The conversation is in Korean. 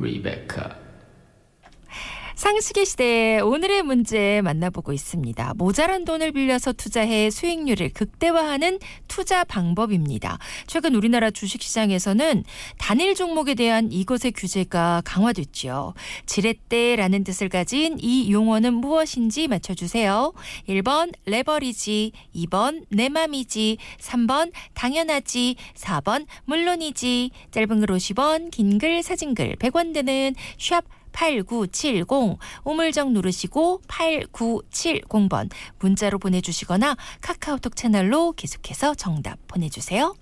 Rebecca. 상식의 시대 오늘의 문제 만나보고 있습니다. 모자란 돈을 빌려서 투자해 수익률을 극대화하는 투자 방법입니다. 최근 우리나라 주식시장에서는 단일 종목에 대한 이것의 규제가 강화됐죠. 지렛대라는 뜻을 가진 이 용어는 무엇인지 맞춰주세요. 1번 레버리지, 2번 내 맘이지, 3번 당연하지, 4번 물론이지. 짧은 글 50원, 긴 글 사진글 100원 드는 샵 8970 우물정 누르시고 8970번 문자로 보내주시거나 카카오톡 채널로 계속해서 정답 보내주세요.